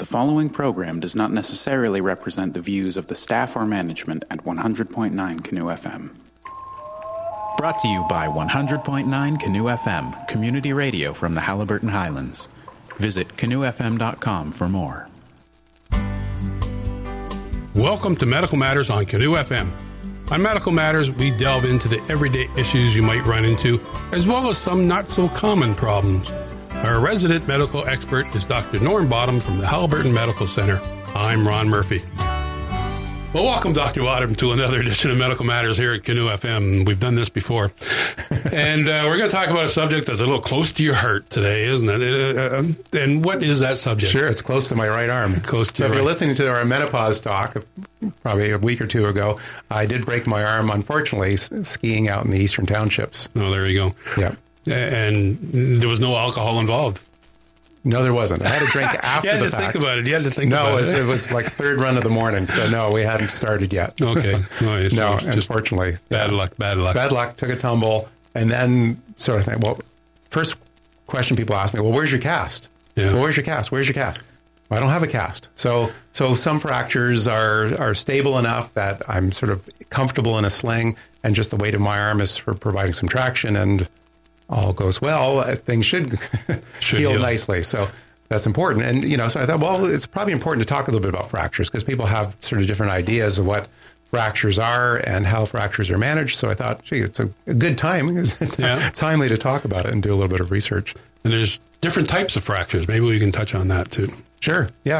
following program does not necessarily represent the views of the staff or management at 100.9 Canoe FM. Brought to you by 100.9 Canoe FM, community radio from the Haliburton Highlands. Visit canoefm.com for more. Welcome to Medical Matters on Canoe FM. On Medical Matters, we delve into the everyday issues you might run into, as well as some not-so-common problems. Our resident medical expert is Dr. Norm Bottom from the Haliburton Medical Center. I'm Ron Murphy. Well, welcome, Dr. Bottom, to another edition of Medical Matters here at Canoe FM. We've done this before. And we're going to talk about a subject that's a little close to your heart today, isn't it? And what is that subject? Sure, it's close to my right arm. Close to so if you're listening to our menopause talk, probably a week or two ago, I did break my arm, unfortunately, skiing out in the Eastern Townships. Oh, there you go. Yeah. And there was no alcohol involved. No, there wasn't. I had a drink after the fact. You had to think about it. You had to think about it. No, it was like third run of the morning. So, no, we hadn't started yet. Okay. Nice. No, unfortunately. Bad luck. Bad luck. Took a tumble. And then sort of think, well, first question people ask me, well, where's your cast? Yeah. Well, where's your cast? Well, I don't have a cast. So some fractures are stable enough that I'm sort of comfortable in a sling, and just the weight of my arm is for providing some traction, and all goes well, things should heal nicely. So that's important. And, so I thought, well, it's probably important to talk a little bit about fractures because people have sort of different ideas of what fractures are and how fractures are managed. So I thought, gee, it's a good time. It's timely to talk about it and do a little bit of research. And there's different types of fractures. Maybe we can touch on that too. Sure. Yeah.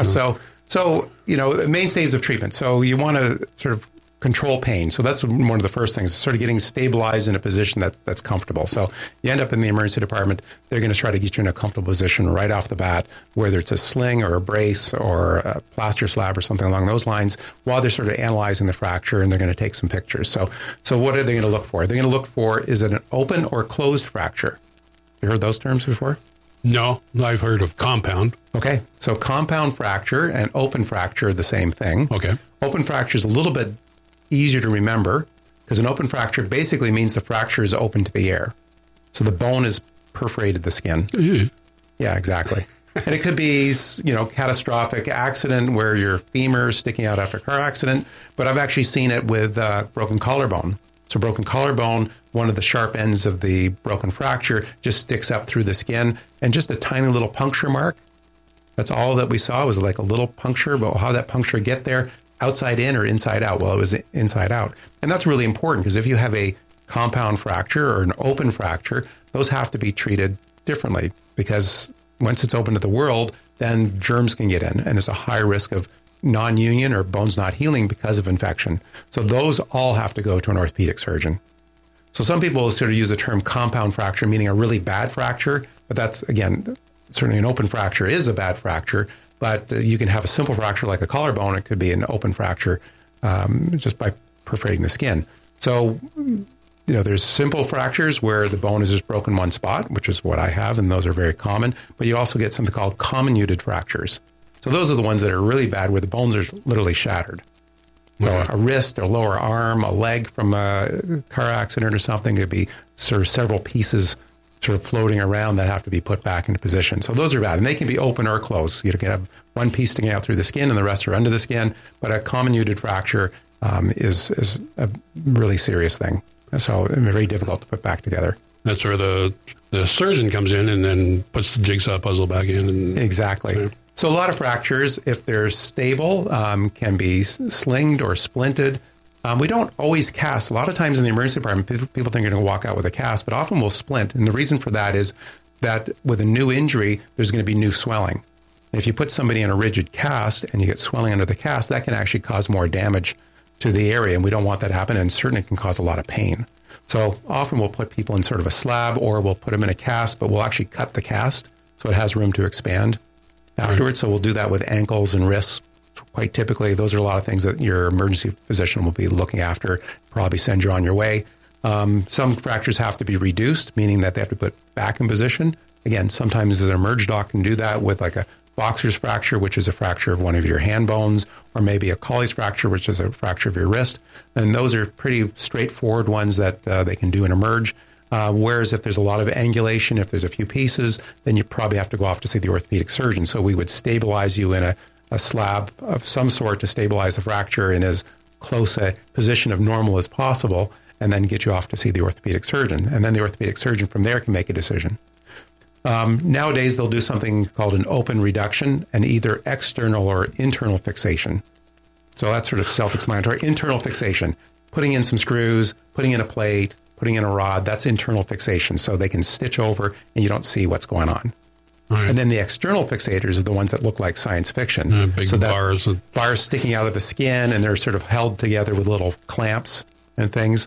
So mainstays of treatment. So you want to sort of control pain. So that's one of the first things, sort of getting stabilized in a position that's comfortable. So you end up in the emergency department, they're going to try to get you in a comfortable position right off the bat, whether it's a sling or a brace or a plaster slab or something along those lines, while they're sort of analyzing the fracture, and they're going to take some pictures. So what are they going to look for? They're going to look for, is it an open or closed fracture? You heard those terms before? No, I've heard of compound. Okay. So compound fracture and open fracture are the same thing. Okay. Open fracture is a little bit easier to remember because an open fracture basically means the fracture is open to the air. So the bone has perforated the skin. Yeah, exactly. And it could be, catastrophic accident where your femur is sticking out after a car accident. But I've actually seen it with broken collarbone. So broken collarbone, one of the sharp ends of the broken fracture just sticks up through the skin, and just a tiny little puncture mark. That's all that we saw was like a little puncture, but how that puncture get there, outside in or inside out? Well, it was inside out. And that's really important because if you have a compound fracture or an open fracture, those have to be treated differently because once it's open to the world, then germs can get in, and there's a high risk of non-union or bones not healing because of infection. So those all have to go to an orthopedic surgeon. So some people sort of use the term compound fracture, meaning a really bad fracture, but that's, again, certainly an open fracture is a bad fracture. But you can have a simple fracture like a collarbone. It could be an open fracture just by perforating the skin. So, there's simple fractures where the bone is just broken one spot, which is what I have, and those are very common. But you also get something called comminuted fractures. So those are the ones that are really bad where the bones are literally shattered. So a wrist, a lower arm, a leg from a car accident or something could be sort of several pieces sort of floating around that have to be put back into position. So those are bad. And they can be open or closed. You can have one piece sticking out through the skin and the rest are under the skin. But a comminuted fracture is a really serious thing. So very difficult to put back together. That's where the surgeon comes in and then puts the jigsaw puzzle back in. Exactly. Yeah. So a lot of fractures, if they're stable, can be slinged or splinted. We don't always cast. A lot of times in the emergency department, people think you're going to walk out with a cast, but often we'll splint. And the reason for that is that with a new injury, there's going to be new swelling. And if you put somebody in a rigid cast and you get swelling under the cast, that can actually cause more damage to the area. And we don't want that to happen. And certainly can cause a lot of pain. So often we'll put people in sort of a slab or we'll put them in a cast, but we'll actually cut the cast so it has room to expand afterwards. So we'll do that with ankles and wrists. Quite typically, those are a lot of things that your emergency physician will be looking after, probably send you on your way. Some fractures have to be reduced, meaning that they have to put back in position. Again, sometimes an emerg doc can do that with like a boxer's fracture, which is a fracture of one of your hand bones, or maybe a Colles fracture, which is a fracture of your wrist. And those are pretty straightforward ones that they can do in emerg. Whereas if there's a lot of angulation, if there's a few pieces, then you probably have to go off to see the orthopedic surgeon. So we would stabilize you in a slab of some sort to stabilize the fracture in as close a position of normal as possible, and then get you off to see the orthopedic surgeon. And then the orthopedic surgeon from there can make a decision. Nowadays, they'll do something called an open reduction and either external or internal fixation. So that's sort of self-explanatory. Internal fixation, putting in some screws, putting in a plate, putting in a rod, that's internal fixation. So they can stitch over and you don't see what's going on. Right. And then the external fixators are the ones that look like science fiction. Big bars. Bars sticking out of the skin, and they're sort of held together with little clamps and things.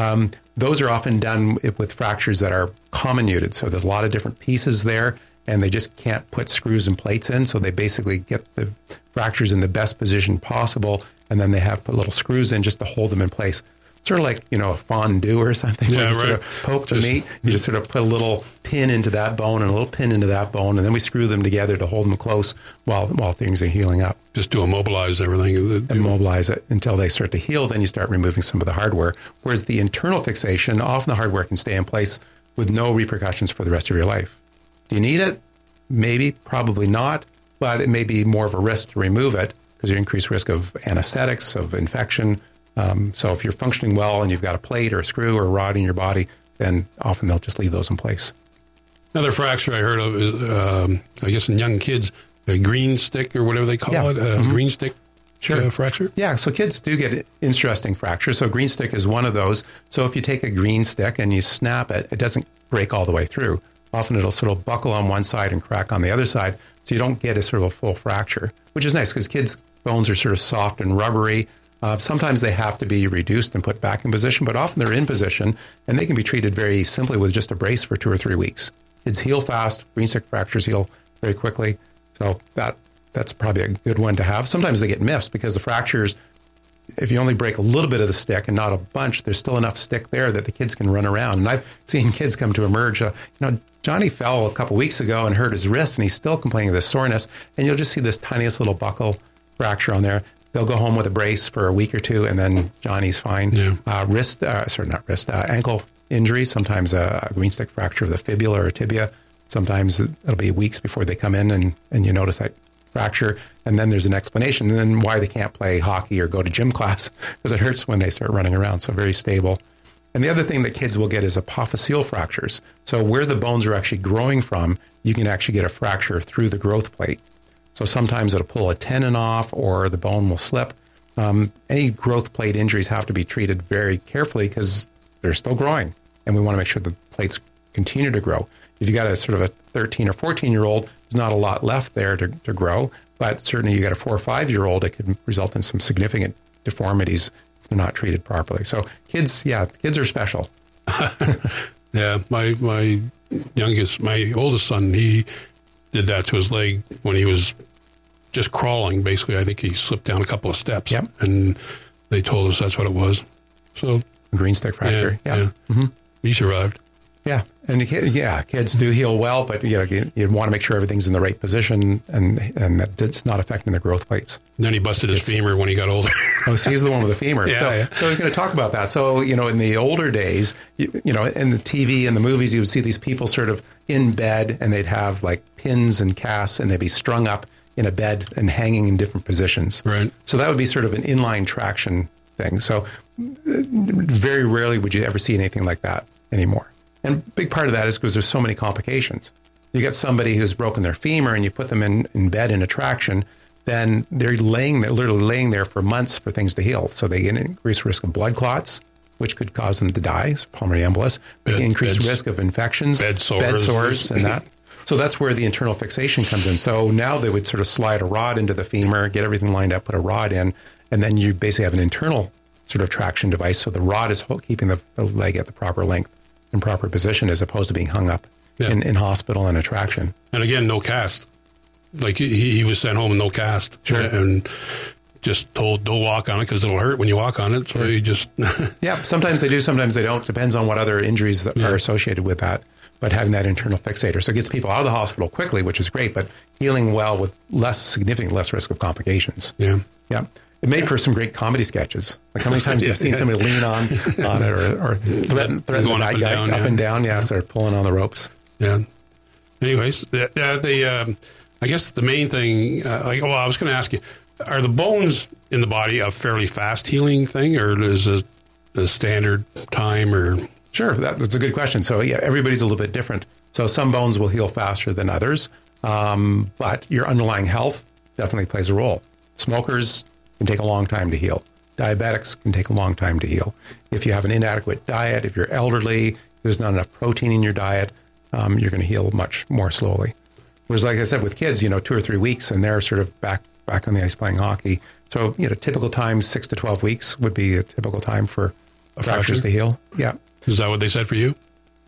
Those are often done with fractures that are comminuted. So there's a lot of different pieces there, and they just can't put screws and plates in. So they basically get the fractures in the best position possible, and then they have put little screws in just to hold them in place. Sort of like, a fondue or something. Yeah, where you right. sort of poke the meat. You just sort of put a little pin into that bone and a little pin into that bone, and then we screw them together to hold them close while things are healing up. Just to immobilize everything. Immobilize it until they start to heal. Then you start removing some of the hardware. Whereas the internal fixation, often the hardware can stay in place with no repercussions for the rest of your life. Do you need it? Maybe, probably not, but it may be more of a risk to remove it because you increase risk of anesthetics, of infection. So if you're functioning well and you've got a plate or a screw or a rod in your body, then often they'll just leave those in place. Another fracture I heard of is, I guess in young kids, a green stick or whatever they call it, green stick fracture? Yeah, so kids do get interesting fractures. So green stick is one of those. So if you take a green stick and you snap it, it doesn't break all the way through. Often it'll sort of buckle on one side and crack on the other side, so you don't get a sort of a full fracture, which is nice because kids' bones are sort of soft and rubbery. Sometimes they have to be reduced and put back in position, but often they're in position, and they can be treated very simply with just a brace for 2 or 3 weeks. Kids heal fast. Green stick fractures heal very quickly, so that's probably a good one to have. Sometimes they get missed because the fractures, if you only break a little bit of the stick and not a bunch, there's still enough stick there that the kids can run around. And I've seen kids come to emerge. Johnny fell a couple weeks ago and hurt his wrist, and he's still complaining of this soreness. And you'll just see this tiniest little buckle fracture on there. They'll go home with a brace for a week or two, and then Johnny's fine. Yeah. Ankle injury, sometimes a green stick fracture of the fibula or tibia. Sometimes it'll be weeks before they come in and you notice that fracture, and then there's an explanation, and then why they can't play hockey or go to gym class, because it hurts when they start running around, so very stable. And the other thing that kids will get is apophyseal fractures. So where the bones are actually growing from, you can actually get a fracture through the growth plate. So sometimes it'll pull a tendon off or the bone will slip. Any growth plate injuries have to be treated very carefully because they're still growing, and we want to make sure the plates continue to grow. If you got a sort of a 13 or 14-year-old, there's not a lot left there to grow, but certainly you got a 4 or 5-year-old, it could result in some significant deformities if they're not treated properly. So kids are special. Yeah, my oldest son, he did that to his leg when he was just crawling. Basically, I think he slipped down a couple of steps, and they told us that's what it was. So green stick fracture. Yeah. Mm-hmm. He survived. Yeah, and kids do heal well, but you want to make sure everything's in the right position and that it's not affecting the growth plates. Then he busted his femur when he got older. Oh, so he's the one with the femur. So I was going to talk about that. So in the older days, in the TV and the movies, you would see these people sort of in bed, and they'd have like pins and casts, and they'd be strung up in a bed and hanging in different positions. Right. So that would be sort of an inline traction thing. So very rarely would you ever see anything like that anymore. And a big part of that is because there's so many complications. You get somebody who's broken their femur and you put them in bed in a traction, then they're literally laying there for months for things to heal. So they get an increased risk of blood clots, which could cause them to die, pulmonary embolus. They get increased risk of infections, bed sores and that. So that's where the internal fixation comes in. So now they would sort of slide a rod into the femur, get everything lined up, put a rod in, and then you basically have an internal sort of traction device. So the rod is keeping the leg at the proper length and proper position, as opposed to being hung up in hospital in a traction. And again, no cast. Like he was sent home with no cast. Sure. And just told, don't walk on it because it'll hurt when you walk on it. So you just... Yeah, sometimes they do, sometimes they don't. Depends on what other injuries that are associated with that. But having that internal fixator. So it gets people out of the hospital quickly, which is great, but healing well with significantly less risk of complications. Yeah. Yeah. It made for some great comedy sketches. Like how many times you've seen somebody lean on it or threaten the bad guy up and down, sort of pulling on the ropes. Yeah. Anyways, I guess the main thing, I was going to ask you, are the bones in the body a fairly fast healing thing, or is it a standard time? Or Sure, that's a good question. So yeah, everybody's a little bit different. So some bones will heal faster than others, but your underlying health definitely plays a role. Smokers can take a long time to heal. Diabetics can take a long time to heal. If you have an inadequate diet, if you're elderly, there's not enough protein in your diet, you're going to heal much more slowly. Whereas, like I said, with kids, 2 or 3 weeks, and they're sort of back on the ice playing hockey. So, typical time, 6 to 12 weeks would be a typical time for fractures to heal. Yeah. Is that what they said for you?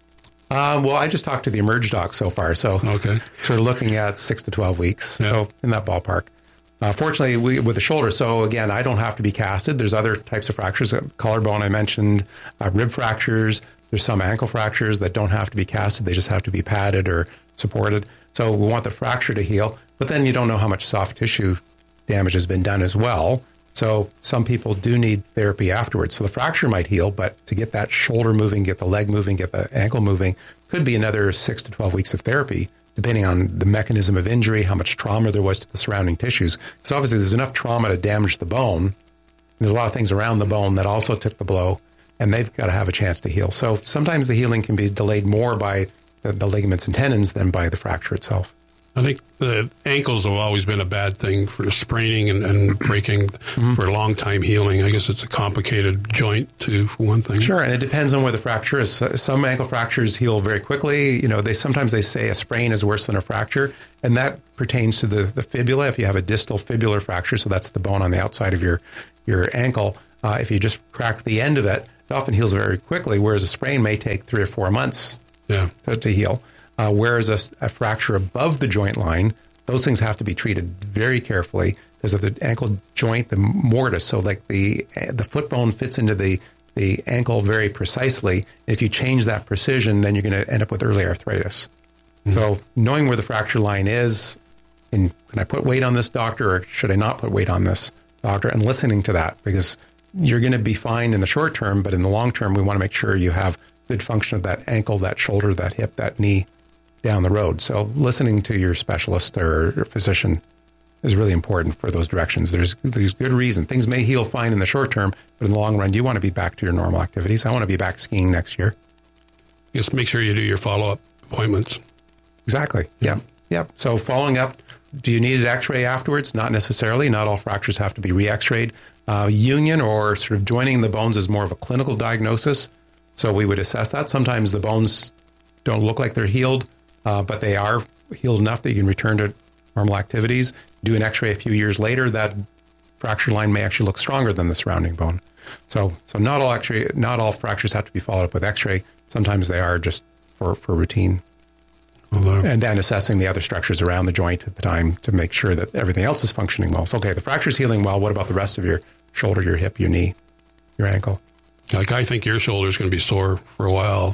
Well, I just talked to the Emerge doc so far. So, sort of looking at 6 to 12 weeks. Yeah. So, in that ballpark. Fortunately, with the shoulder, so again, I don't have to be casted. There's other types of fractures, collarbone I mentioned, rib fractures. There's some ankle fractures that don't have to be casted. They just have to be padded or supported. So we want the fracture to heal, but then you don't know how much soft tissue damage has been done as well. So some people do need therapy afterwards. So the fracture might heal, but to get that shoulder moving, get the leg moving, get the ankle moving, could be another 6 to 12 weeks of therapy, depending on the mechanism of injury, how much trauma there was to the surrounding tissues. Because obviously there's enough trauma to damage the bone. There's a lot of things around the bone that also took the blow, and they've got to have a chance to heal. So sometimes the healing can be delayed more by the ligaments and tendons than by the fracture itself. I think the ankles have always been a bad thing for spraining and breaking for a long time healing. I guess it's a complicated joint too, for one thing. Sure, and it depends on where the fracture is. Some ankle fractures heal very quickly. Sometimes they say a sprain is worse than a fracture, and that pertains to the fibula. If you have a distal fibular fracture, so that's the bone on the outside of your ankle, if you just crack the end of it, it often heals very quickly, whereas a sprain may take 3 or 4 months to heal. Whereas a fracture above the joint line, those things have to be treated very carefully, because of the ankle joint, the mortise, so like the foot bone fits into the ankle very precisely. If you change that precision, then you're going to end up with early arthritis. So knowing where the fracture line is, and can I put weight on this doctor, or should I not put weight on this doctor, and listening to that, because you're going to be fine in the short term, but in the long term, we want to make sure you have good function of that ankle, that shoulder, that hip, that knee down the road. So listening to your specialist or physician is really important for those directions. There's good reason. Things may heal fine in the short term, but in the long run, you want to be back to your normal activities. I want to be back skiing next year. Just make sure you do your follow-up appointments. Exactly. Yeah. So following up, do you need an x-ray afterwards? Not necessarily. Not all fractures have to be re-x-rayed. Union or sort of joining the bones is more of a clinical diagnosis. So we would assess that. Sometimes the bones don't look like they're healed, but they are healed enough that you can return to normal activities. Do an x-ray a few years later, that fracture line may actually look stronger than the surrounding bone. So not all fractures have to be followed up with x-ray. Sometimes they are just for routine. And then assessing the other structures around the joint at the time to make sure that everything else is functioning well. So, okay, the fracture's healing well. What about the rest of your shoulder, your hip, your knee, your ankle? Like, I think your shoulder's going to be sore for a while.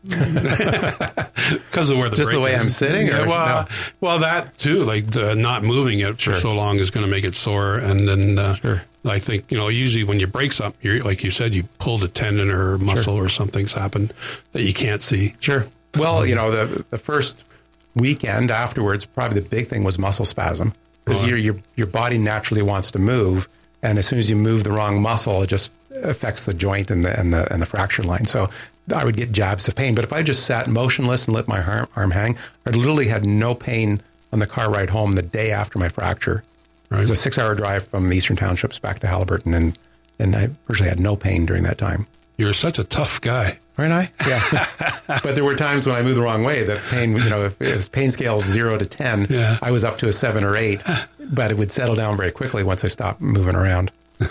Because of where the just break the way is. I'm sitting? Yeah, well, that too, like not moving it for so long is going to make it sore. And then I think, usually when you break something, like you said, you pulled a tendon or muscle or something's happened that you can't see. Sure. Well, the first weekend afterwards, probably the big thing was muscle spasm, because your body naturally wants to move, and as soon as you move the wrong muscle, it just affects the joint and the fracture line. So I would get jabs of pain. But if I just sat motionless and let my arm hang, I literally had no pain on the car ride home the day after my fracture. Right. It was a 6-hour drive from the Eastern Townships back to Haliburton, and I virtually had no pain during that time. You're such a tough guy. Aren't I? Yeah. But there were times when I moved the wrong way that pain, if pain scale is 0 to 10, I was up to a 7 or 8, but it would settle down very quickly once I stopped moving around.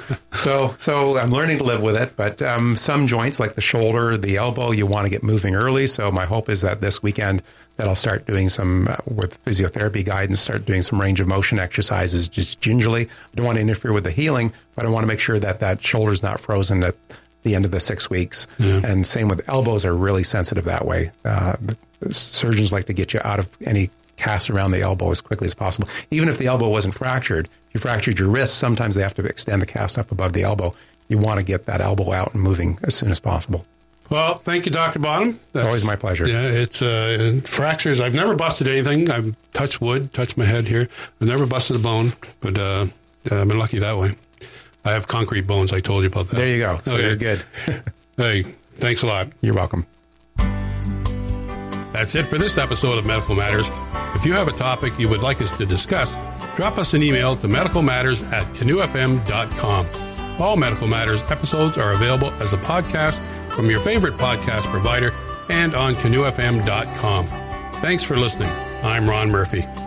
So I'm learning to live with it, but some joints like the shoulder, the elbow, you want to get moving early. So my hope is that this weekend that I'll start doing some, with physiotherapy guidance, start doing some range of motion exercises just gingerly. I don't want to interfere with the healing, but I want to make sure that shoulder's not frozen at the end of the 6 weeks. Yeah. And same with elbows, are really sensitive that way. Surgeons like to get you out of any cast around the elbow as quickly as possible. Even if the elbow wasn't fractured, if you fractured your wrist, sometimes they have to extend the cast up above the elbow. You want to get that elbow out and moving as soon as possible. Well, thank you, Dr. Bonham. It's always my pleasure. Yeah, it's fractures. I've never busted anything. I've touched wood, touched my head here. I've never busted a bone, but I've been lucky that way. I have concrete bones. I told you about that. There you go. So you're good. Hey, thanks a lot. You're welcome. That's it for this episode of Medical Matters. If you have a topic you would like us to discuss, drop us an email to medicalmatters@canoefm.com. All Medical Matters episodes are available as a podcast from your favorite podcast provider and on canoefm.com. Thanks for listening. I'm Ron Murphy.